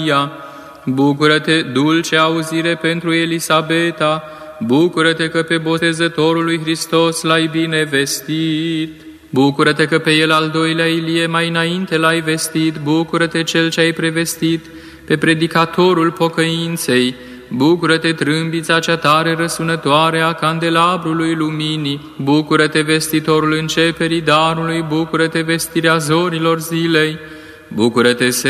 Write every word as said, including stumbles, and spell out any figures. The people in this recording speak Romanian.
Bucură-te, dulce auzire pentru Elisabeta, bucură-te că pe botezătorul lui Hristos l-ai bine vestit. Bucură-te că pe el al doilea Ilie mai înainte l-ai vestit, bucură-te cel ce ai prevestit pe predicatorul pocăinței, bucură-te trâmbița cea tare răsunătoare a candelabrului luminii, bucură-te vestitorul începerii darului, bucură-te vestirea zorilor zilei, bucură-te